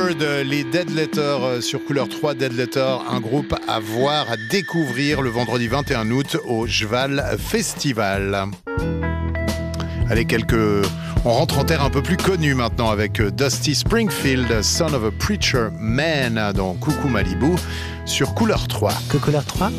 Word, les Dead Letters sur Couleur 3. Dead Letters, un groupe à voir, à découvrir le vendredi 21 août au Jval Festival. Allez, on rentre en terre un peu plus connue maintenant avec Dusty Springfield, Son of a Preacher Man dans Coucou Malibu sur Couleur 3. Que Couleur 3 ?